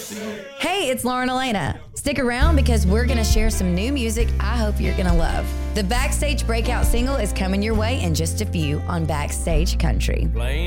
Hey, it's Lauren Elena. Stick around because we're going to share some new music I hope you're going to love. The Backstage Breakout single is coming your way in just a few on Backstage Country.